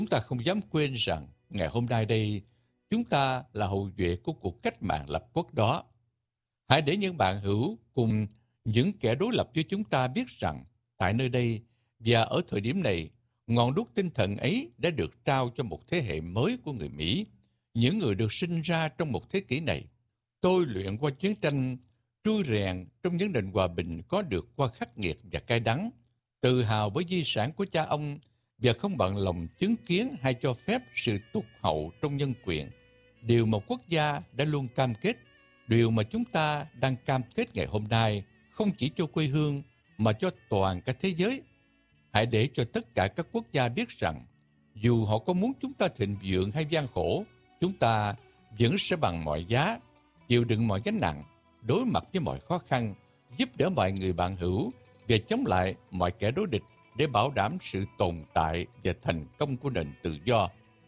Chúng ta không dám quên rằng ngày hôm nay đây, chúng ta là hậu duệ của cuộc cách mạng lập quốc đó. Hãy để những bạn hữu cùng những kẻ đối lập với chúng ta biết rằng tại nơi đây và ở thời điểm này, ngọn đuốc tinh thần ấy đã được trao cho một thế hệ mới của người Mỹ, những người được sinh ra trong một thế kỷ này. Tôi luyện qua chiến tranh, trui rèn trong những nền hòa bình có được qua khắc nghiệt và cay đắng, tự hào với di sản của cha ông và không bận lòng chứng kiến hay cho phép sự tụt hậu trong nhân quyền. Điều mà quốc gia đã luôn cam kết, điều mà chúng ta đang cam kết ngày hôm nay, không chỉ cho quê hương mà cho toàn cả thế giới. Hãy để cho tất cả các quốc gia biết rằng, dù họ có muốn chúng ta thịnh vượng hay gian khổ, chúng ta vẫn sẽ bằng mọi giá, chịu đựng mọi gánh nặng, đối mặt với mọi khó khăn, giúp đỡ mọi người bạn hữu và chống lại mọi kẻ đối địch để bảo đảm sự tồn tại và thành công của nền tự do.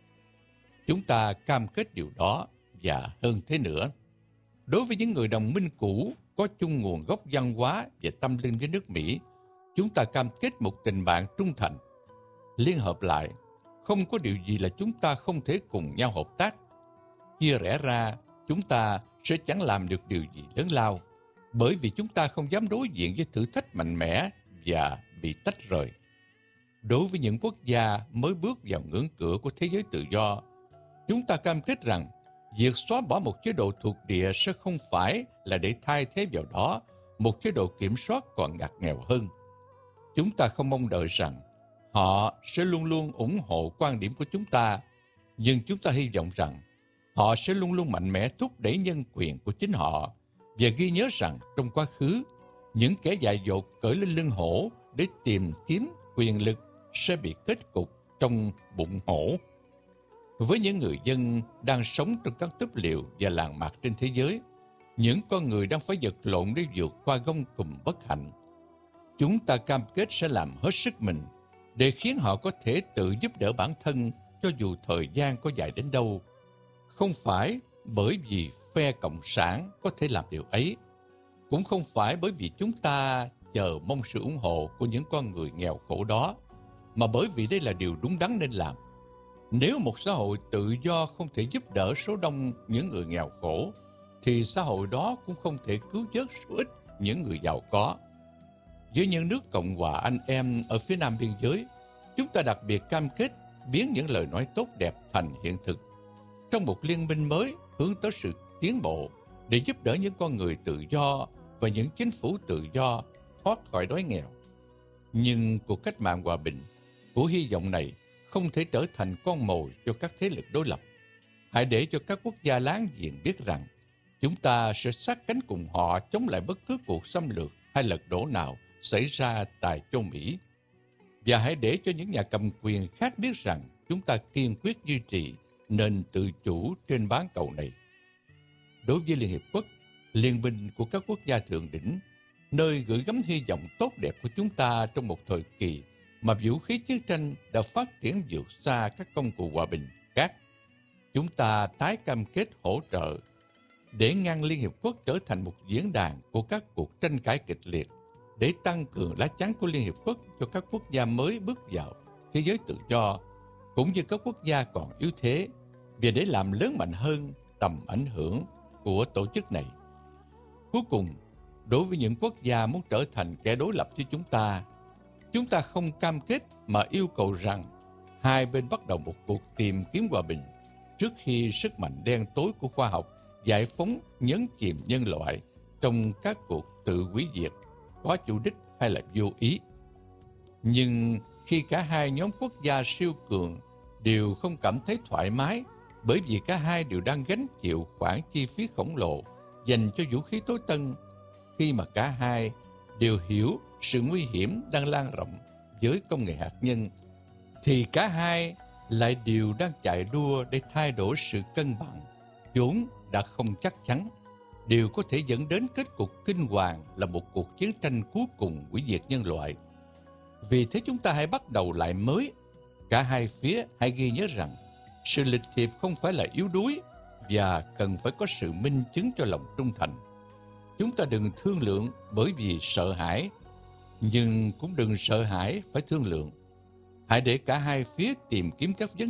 Chúng ta cam kết điều đó và hơn thế nữa. Đối với những người đồng minh cũ có chung nguồn gốc văn hóa và tâm linh với nước Mỹ, chúng ta cam kết một tình bạn trung thành. Liên hợp lại, không có điều gì là chúng ta không thể cùng nhau hợp tác. Chia rẽ ra, chúng ta sẽ chẳng làm được điều gì lớn lao, bởi vì chúng ta không dám đối diện với thử thách mạnh mẽ và bị tách rời. Đối với những quốc gia mới bước vào ngưỡng cửa của thế giới tự do, chúng ta cam kết rằng việc xóa bỏ một chế độ thuộc địa sẽ không phải là để thay thế vào đó một chế độ kiểm soát còn ngặt nghèo hơn. Chúng ta không mong đợi rằng họ sẽ luôn luôn ủng hộ quan điểm của chúng ta, nhưng chúng ta hy vọng rằng họ sẽ luôn luôn mạnh mẽ thúc đẩy nhân quyền của chính họ và ghi nhớ rằng trong quá khứ, những kẻ dại dột cởi lên lưng hổ để tìm kiếm quyền lực sẽ bị kết cục trong bụng hổ. Với những người dân đang sống trong các túp lều và làng mạc trên thế giới, những con người đang phải vật lộn để vượt qua gông cùm bất hạnh, chúng ta cam kết sẽ làm hết sức mình để khiến họ có thể tự giúp đỡ bản thân cho dù thời gian có dài đến đâu. Không phải bởi vì phe Cộng sản có thể làm điều ấy, cũng không phải bởi vì chúng ta chờ mong sự ủng hộ của những con người nghèo khổ đó, mà bởi vì đây là điều đúng đắn nên làm. Nếu một xã hội tự do không thể giúp đỡ số đông những người nghèo khổ, thì xã hội đó cũng không thể cứu vớt số ít những người giàu có. Với những nước Cộng hòa anh em ở phía nam biên giới, chúng ta đặc biệt cam kết biến những lời nói tốt đẹp thành hiện thực, trong một liên minh mới hướng tới sự tiến bộ để giúp đỡ những con người tự do và những chính phủ tự do thoát khỏi đói nghèo. Nhưng cuộc cách mạng hòa bình của hy vọng này không thể trở thành con mồi cho các thế lực đối lập. Hãy để cho các quốc gia láng giềng biết rằng chúng ta sẽ sát cánh cùng họ chống lại bất cứ cuộc xâm lược hay lật đổ nào xảy ra tại châu Mỹ. Và hãy để cho những nhà cầm quyền khác biết rằng chúng ta kiên quyết duy trì nền tự chủ trên bán cầu này. Đối với Liên Hiệp Quốc, liên minh của các quốc gia thượng đỉnh, nơi gửi gắm hy vọng tốt đẹp của chúng ta trong một thời kỳ mà vũ khí chiến tranh đã phát triển vượt xa các công cụ hòa bình khác, chúng ta tái cam kết hỗ trợ để ngăn Liên Hiệp Quốc trở thành một diễn đàn của các cuộc tranh cãi kịch liệt, để tăng cường lá chắn của Liên Hiệp Quốc cho các quốc gia mới bước vào thế giới tự do, cũng như các quốc gia còn yếu thế, và để làm lớn mạnh hơn tầm ảnh hưởng của tổ chức này. Cuối cùng, đối với những quốc gia muốn trở thành kẻ đối lập với chúng ta không cam kết mà yêu cầu rằng hai bên bắt đầu một cuộc tìm kiếm hòa bình trước khi sức mạnh đen tối của khoa học giải phóng nhấn chìm nhân loại trong các cuộc tự hủy diệt, có chủ đích hay là vô ý. Nhưng khi cả hai nhóm quốc gia siêu cường đều không cảm thấy thoải mái, bởi vì cả hai đều đang gánh chịu khoản chi phí khổng lồ dành cho vũ khí tối tân, khi mà cả hai đều hiểu sự nguy hiểm đang lan rộng với công nghệ hạt nhân, thì cả hai lại đều đang chạy đua để thay đổi sự cân bằng vốn đã không chắc chắn. Điều có thể dẫn đến kết cục kinh hoàng là một cuộc chiến tranh cuối cùng hủy diệt nhân loại. Vì thế chúng ta hãy bắt đầu lại mới. Cả hai phía hãy ghi nhớ rằng sự lịch thiệp không phải là yếu đuối và cần phải có sự minh chứng cho lòng trung thành. Chúng ta đừng thương lượng bởi vì sợ hãi, nhưng cũng đừng sợ hãi phải thương lượng. Hãy để cả hai phía tìm kiếm các vấn